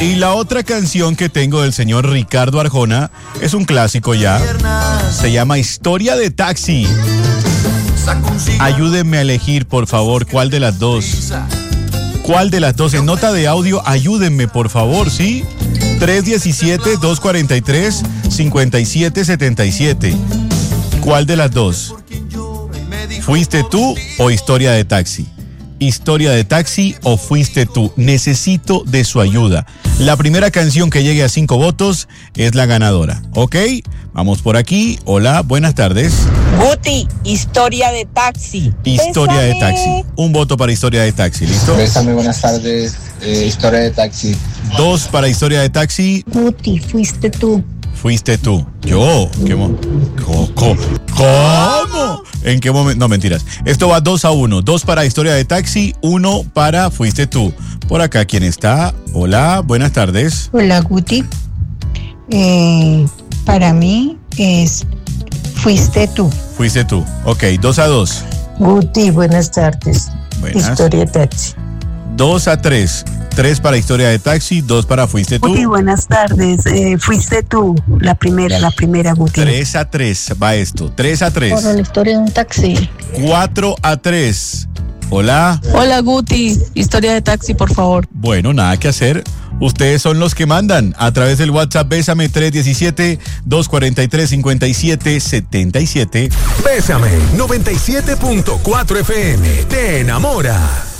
Y la otra canción que tengo del señor Ricardo Arjona es un clásico ya. Se llama Historia de Taxi. Ayúdenme a elegir, por favor, cuál de las dos. ¿Cuál de las dos? En nota de audio, ayúdenme, por favor, ¿sí? 317-243-5777. ¿Cuál de las dos? ¿Fuiste tú o Historia de Taxi? Historia de Taxi o Fuiste tú. Necesito de su ayuda. La primera canción que llegue a 5 votos es la ganadora, ¿ok? Vamos por aquí. Hola, buenas tardes. Guti, Historia de Taxi. Historia Bésame. de Taxi. Un voto para Historia de Taxi, ¿listo? Bésame, buenas tardes. Historia de Taxi. 2 para Historia de Taxi. Guti, fuiste tú. Fuiste tú. Yo. ¿Cómo? ¿En qué momento? No, mentiras. Esto va 2-1. 2 para Historia de Taxi, 1 para Fuiste tú. Por acá, ¿quién está? Hola, buenas tardes. Hola, Guti. Para mí es Fuiste tú. Fuiste tú. Ok, 2-2. Guti, buenas tardes. Buenas. Historia de Taxi. 2-3. 3 para Historia de Taxi, 2 para Fuiste tú. Guti, buenas tardes. Fuiste tú. La primera, Guti. 3-3 va esto. 3-3. Por la historia de un taxi. 4-3. Hola. Hola, Guti, Historia de Taxi, por favor. Bueno, nada que hacer. Ustedes son los que mandan. A través del WhatsApp, Bésame 317-243-5777. Bésame 97.4 FM. Te enamora.